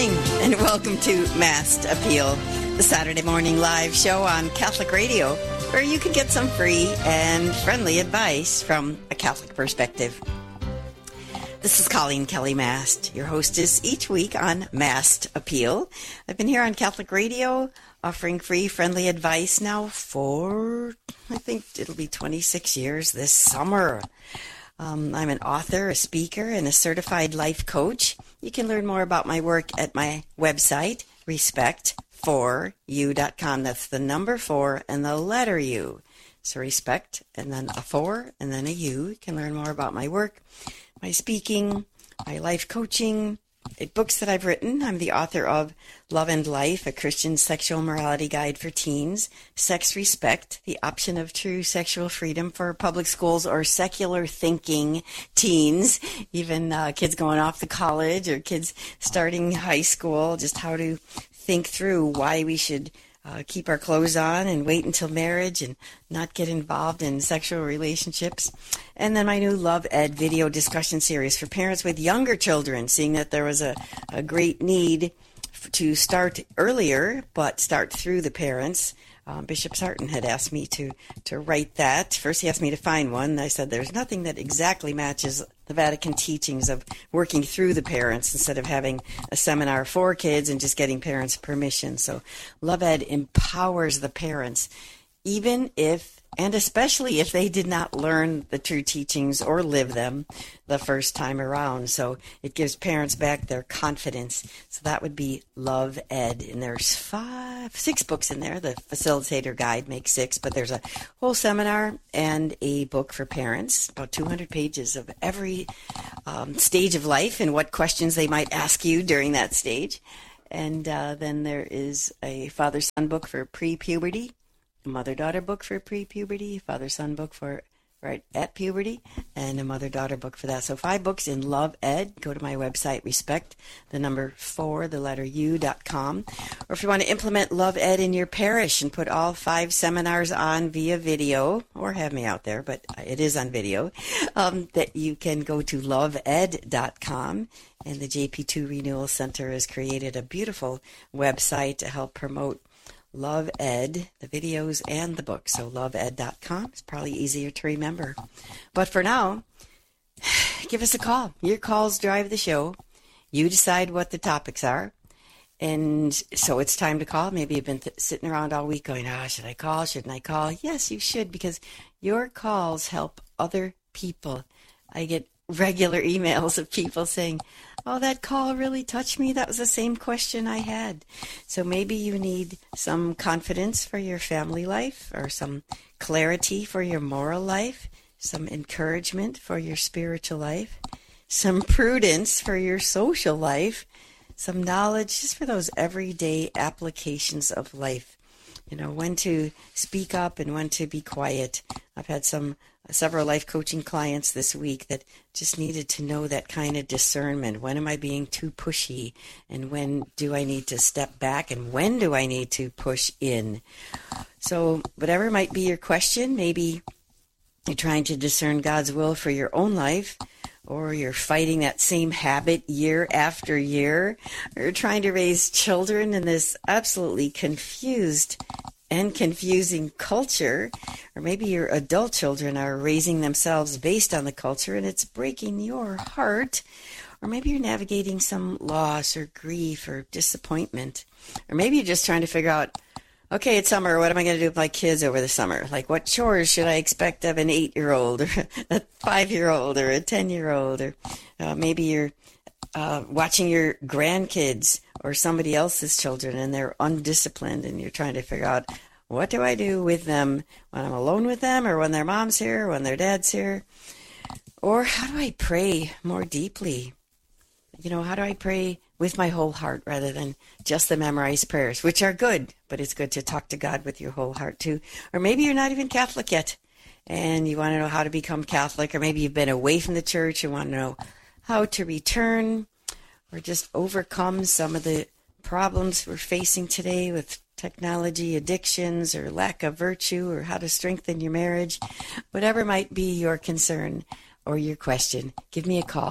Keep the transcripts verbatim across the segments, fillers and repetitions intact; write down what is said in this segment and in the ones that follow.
morning, and welcome to Mast Appeal, the Saturday morning live show on Catholic Radio, where you can get some free and friendly advice from a Catholic perspective. This is Colleen Kelly Mast, your hostess each week on Mast Appeal. I've been here on Catholic Radio offering free, friendly advice now for, I think it'll be twenty-six years this summer. Um, I'm an author, a speaker, and a certified life coach. You can learn more about my work at my website, respect for you dot com. That's the number four and the letter U. So respect, and then a four, and then a U. You can learn more about my work, my speaking, my life coaching, books that I've written. I'm the author of Love and Life, a Christian sexual morality guide for teens, Sex Respect, the option of true sexual freedom for public schools or secular thinking teens, even uh, kids going off to college or kids starting high school, just how to think through why we should Uh, keep our clothes on and wait until marriage and not get involved in sexual relationships. And then my new Love Ed video discussion series for parents with younger children, seeing that there was a, a great need f- to start earlier, but start through the parents. Um, Bishop Sarton had asked me to, to write that. First he asked me to find one. I said there's nothing that exactly matches the Vatican teachings of working through the parents instead of having a seminar for kids and just getting parents' permission. So Love Ed empowers the parents, even if, and especially if they did not learn the true teachings or live them the first time around. So it gives parents back their confidence. So that would be Love Ed. And there's five, six books in there. The facilitator guide makes six, but there's a whole seminar and a book for parents, about two hundred pages of every um, stage of life and what questions they might ask you during that stage. And uh, then there is a father-son book for pre-puberty, a mother-daughter book for pre-puberty, father-son book for right at puberty, and a mother-daughter book for that. So five books in Love Ed. Go to my website, respect, the number four, the letter U dot com. Or if you want to implement Love Ed in your parish and put all five seminars on via video, or have me out there, but it is on video, um, that you can go to love ed dot com. And the J P two Renewal Center has created a beautiful website to help promote Love Ed, the videos and the book. So love ed dot com. It's probably easier to remember. But for now, give us a call. Your calls drive the show. You decide what the topics are. And so it's time to call. Maybe you've been th- sitting around all week going, ah, oh, should I call? Shouldn't I call? Yes, you should, because your calls help other people. I get regular emails of people saying, oh, that call really touched me. That was the same question I had. So maybe you need some confidence for your family life, or some clarity for your moral life, some encouragement for your spiritual life, some prudence for your social life, some knowledge just for those everyday applications of life. You know, when to speak up and when to be quiet. I've had some several life coaching clients this week that just needed to know that kind of discernment. When am I being too pushy? And when do I need to step back? And when do I need to push in? So whatever might be your question, maybe you're trying to discern God's will for your own life, or you're fighting that same habit year after year, or you're trying to raise children in this absolutely confused and confusing culture, or maybe your adult children are raising themselves based on the culture and it's breaking your heart, or maybe you're navigating some loss or grief or disappointment, or maybe you're just trying to figure out, okay, it's summer, what am I going to do with my kids over the summer? Like, what chores should I expect of an eight-year-old or a five-year-old or a ten-year-old? Or uh, maybe you're uh, watching your grandkids or somebody else's children and they're undisciplined and you're trying to figure out, what do I do with them when I'm alone with them, or when their mom's here, or when their dad's here? Or how do I pray more deeply? You know, how do I pray with my whole heart rather than just the memorized prayers, which are good, but it's good to talk to God with your whole heart too. Or maybe you're not even Catholic yet and you want to know how to become Catholic, or maybe you've been away from the church and want to know how to return or just overcome some of the problems we're facing today with technology addictions or lack of virtue, or how to strengthen your marriage. Whatever might be your concern or your question, give me a call.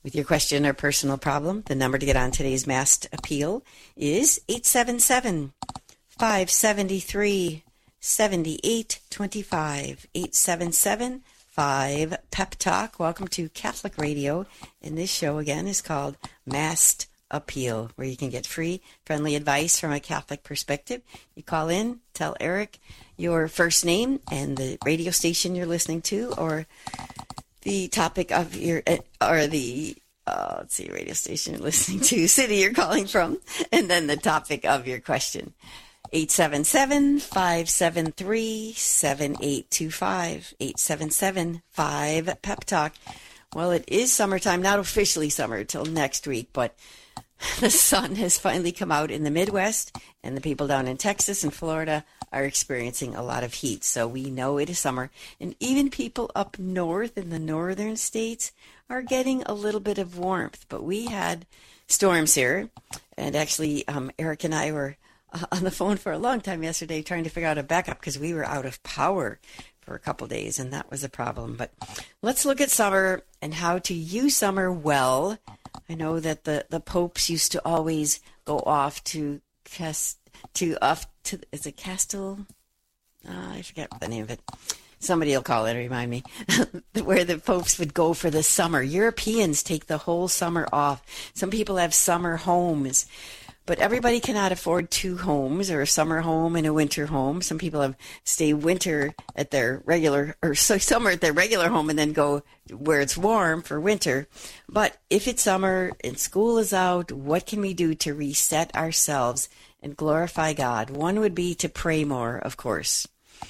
with your question or personal problem. The number to get on today's Masked Appeal is eight seven seven, five seven three, seven eight two five, eight seven seven, five Pep Talk. Welcome to Catholic Radio, and this show again is called Masked Appeal, where you can get free, friendly advice from a Catholic perspective. You call in, tell Eric your first name and the radio station you're listening to, or the topic of your, or the, uh, let's see, radio station you're listening to, city you're calling from, and then the topic of your question. eight seven seven, five seven three, seven eight two five, eight seven seven, five Pep Talk. Well, it is summertime, not officially summer till next week, but the sun has finally come out in the Midwest, and the people down in Texas and Florida are experiencing a lot of heat. So we know it is summer, and even people up north in the northern states are getting a little bit of warmth. But we had storms here, and actually um, Eric and I were uh, on the phone for a long time yesterday trying to figure out a backup because we were out of power for a couple days, and that was a problem. But let's look at summer and how to use summer well. I know that the, the popes used to always go off to cast to off to is it Castle? Uh, I forget the name of it. Somebody will call it and remind me. Where the popes would go for the summer. Europeans take the whole summer off. Some people have summer homes. But everybody cannot afford two homes, or a summer home and a winter home. Some people have stay winter at their regular, or so summer at their regular home and then go where it's warm for winter. But if it's summer and school is out, what can we do to reset ourselves and glorify God? One would be to pray more, of course.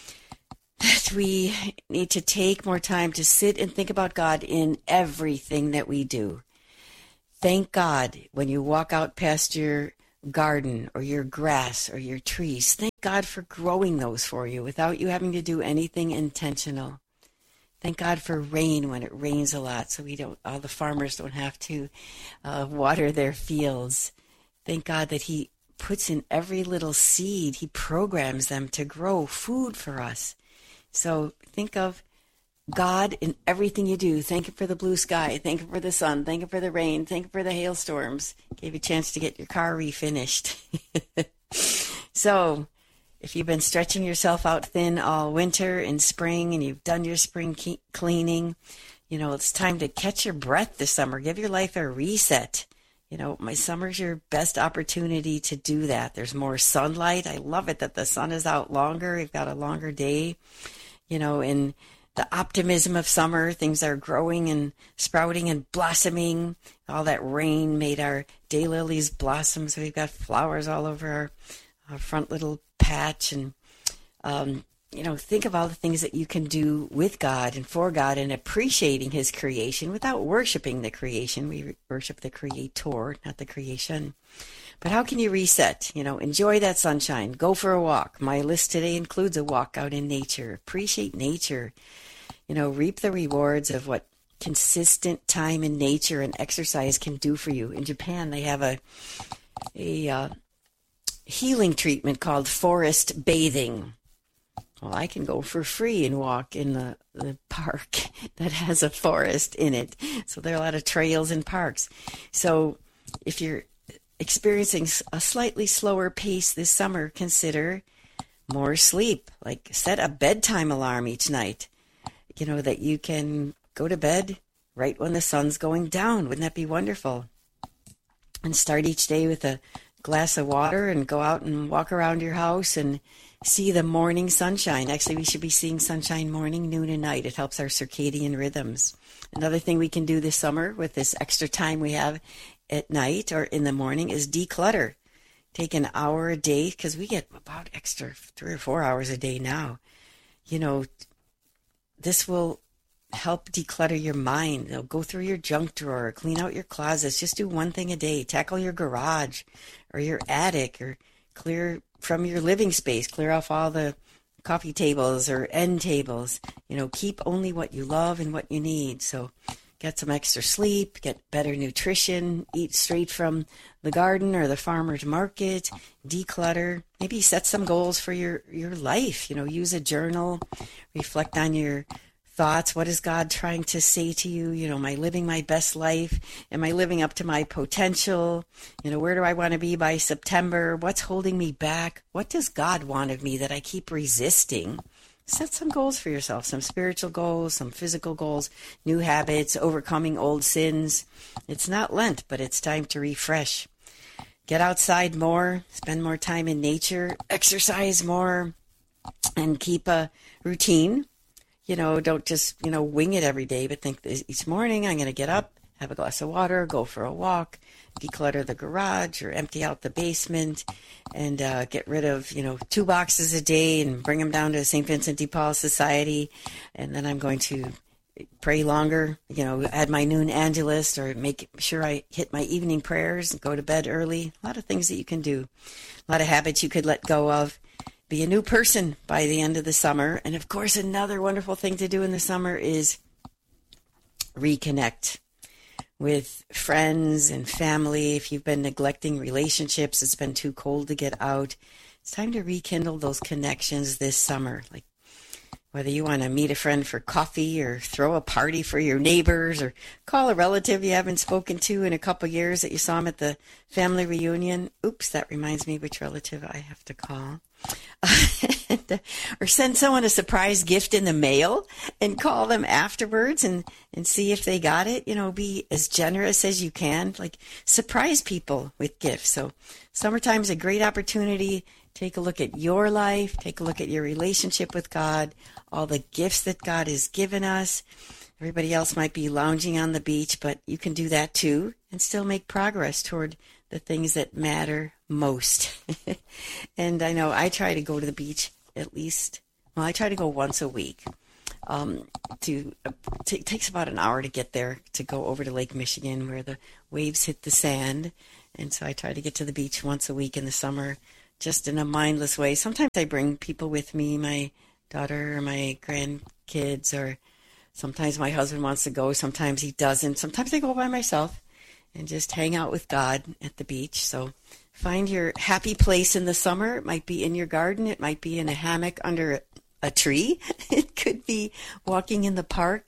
That we need to take more time to sit and think about God in everything that we do. Thank God when you walk out past your garden or your grass or your trees. Thank God for growing those for you without you having to do anything intentional. Thank God for rain when it rains a lot, so we don't, all the farmers don't have to uh, water their fields. Thank God that He puts in every little seed, He programs them to grow food for us. So think of God in everything you do. Thank Him for the blue sky. Thank Him for the sun. Thank Him for the rain. Thank Him for the hailstorms. Gave you a chance to get your car refinished. So, if you've been stretching yourself out thin all winter and spring, and you've done your spring ke- cleaning, you know, it's time to catch your breath this summer. Give your life a reset. You know, my summer's your best opportunity to do that. There's more sunlight. I love it that the sun is out longer. We've got a longer day, you know, and the optimism of summer, things are growing and sprouting and blossoming. All that rain made our daylilies blossom, so we've got flowers all over our, our front little patch. And, um, you know, think of all the things that you can do with God and for God and appreciating His creation without worshiping the creation. We worship the Creator, not the creation. But how can you reset? You know, enjoy that sunshine. Go for a walk. My list today includes a walk out in nature. Appreciate nature. You know, reap the rewards of what consistent time in nature and exercise can do for you. In Japan, they have a a uh, healing treatment called forest bathing. Well, I can go for free and walk in the, the park that has a forest in it. So there are a lot of trails and parks. So if you're experiencing a slightly slower pace this summer, consider more sleep. Like set a bedtime alarm each night. You know, that you can go to bed right when the sun's going down. Wouldn't that be wonderful? And start each day with a glass of water and go out and walk around your house and see the morning sunshine. Actually, we should be seeing sunshine morning, noon, and night. It helps our circadian rhythms. Another thing we can do this summer with this extra time we have at night or in the morning is declutter. Take an hour a day, because we get about extra three or four hours a day now. You know, this will help declutter your mind. They'll go through your junk drawer, clean out your closets. Just do one thing a day. Tackle your garage or your attic, or clear from your living space. Clear off all the coffee tables or end tables. You know, keep only what you love and what you need. So get some extra sleep, get better nutrition, eat straight from the garden or the farmer's market, declutter, maybe set some goals for your, your life. You know, use a journal, reflect on your thoughts. What is God trying to say to you? You know, am I living my best life? Am I living up to my potential? You know, where do I want to be by September? What's holding me back? What does God want of me that I keep resisting? Set some goals for yourself, some spiritual goals, some physical goals, new habits, overcoming old sins. It's not Lent, but it's time to refresh. Get outside more, spend more time in nature, exercise more, and keep a routine. You know, don't just, you know, wing it every day, but think each morning I'm going to get up, have a glass of water, go for a walk, declutter the garage or empty out the basement, and uh, get rid of, you know, two boxes a day and bring them down to Saint Vincent de Paul Society. And then I'm going to pray longer, you know, add my noon angelus or make sure I hit my evening prayers and go to bed early. A lot of things that you can do. A lot of habits you could let go of. Be a new person by the end of the summer. And of course, another wonderful thing to do in the summer is reconnect with friends and family. If you've been neglecting relationships, it's been too cold to get out. It's time to rekindle those connections this summer. Like whether you want to meet a friend for coffee or throw a party for your neighbors or call a relative you haven't spoken to in a couple years that you saw them at the family reunion. Oops, that reminds me which relative I have to call. Or send someone a surprise gift in the mail and call them afterwards and, and see if they got it. You know, be as generous as you can. Like, surprise people with gifts. So summertime is a great opportunity. Take a look at your life. Take a look at your relationship with God, all the gifts that God has given us. Everybody else might be lounging on the beach, but you can do that too and still make progress toward the things that matter most. And I know I try to go to the beach at least, well, I try to go once a week. Um, to uh, t- it takes about an hour to get there, to go over to Lake Michigan where the waves hit the sand. And so I try to get to the beach once a week in the summer, just in a mindless way. Sometimes I bring people with me, my daughter or my grandkids, or sometimes my husband wants to go, sometimes he doesn't. Sometimes I go by myself and just hang out with God at the beach. So find your happy place in the summer. It might be in your garden. It might be in a hammock under a tree. It could be walking in the park.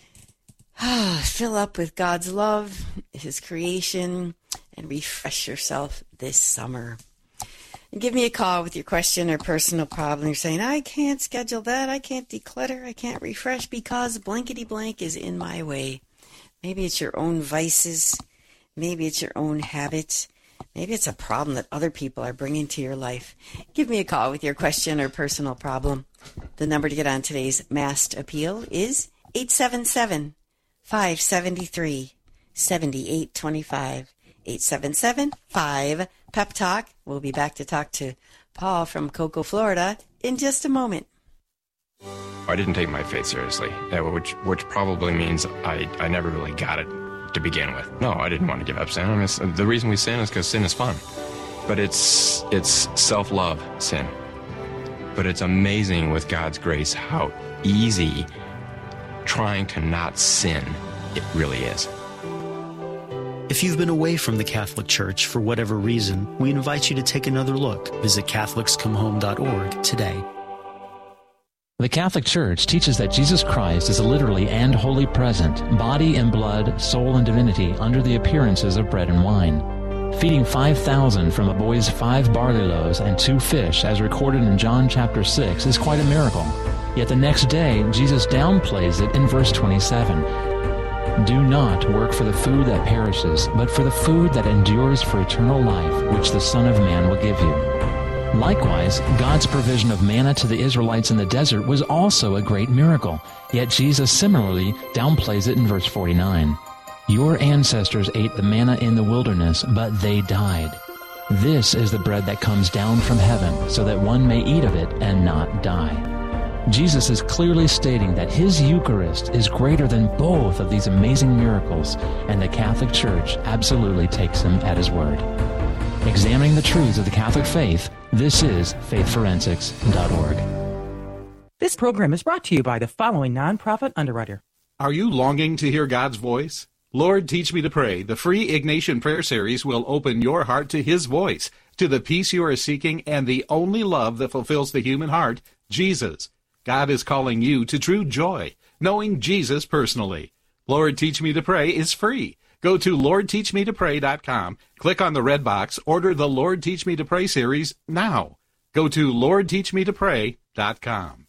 Fill up with God's love, His creation, and refresh yourself this summer. And give me a call with your question or personal problem. You're saying, I can't schedule that. I can't declutter. I can't refresh because blankety blank is in my way. Maybe it's your own vices. Maybe it's your own habits. Maybe it's a problem that other people are bringing to your life. Give me a call with your question or personal problem. The number to get on today's Masked Appeal is eight seven seven, five seven three, seven eight two five. eight seven seven, five, Pep Talk. We'll be back to talk to Paul from Cocoa, Florida in just a moment. I didn't take my faith seriously, which which probably means I, I never really got it to begin with. No, I didn't want to give up sin. I mean, the reason we sin is because sin is fun. But it's it's self-love sin. But it's amazing with God's grace how easy trying to not sin it really is. If you've been away from the Catholic Church for whatever reason, we invite you to take another look. Visit Catholics Come Home dot org today. The Catholic Church teaches that Jesus Christ is literally and wholly present, body and blood, soul and divinity, under the appearances of bread and wine. Feeding five thousand from a boy's five barley loaves and two fish, as recorded in John chapter six, is quite a miracle. Yet the next day, Jesus downplays it in verse twenty-seven. Do not work for the food that perishes, but for the food that endures for eternal life, which the Son of Man will give you. Likewise, God's provision of manna to the Israelites in the desert was also a great miracle, yet Jesus similarly downplays it in verse forty-nine. Your ancestors ate the manna in the wilderness, but they died. This is the bread that comes down from heaven, so that one may eat of it and not die. Jesus is clearly stating that his Eucharist is greater than both of these amazing miracles, and the Catholic Church absolutely takes him at his word. Examining the truths of the Catholic faith, this is faith forensics dot org. This program is brought to you by the following nonprofit underwriter. Are you longing to hear God's voice? Lord, Teach Me to Pray, the free Ignatian Prayer Series will open your heart to His voice, to the peace you are seeking, and the only love that fulfills the human heart, Jesus. God is calling you to true joy. knowing Jesus personally. Lord Teach Me to Pray is free. Go to lord teach me to pray dot com, click on the red box, order the Lord Teach Me to Pray series now. Go to lord teach me to pray dot com.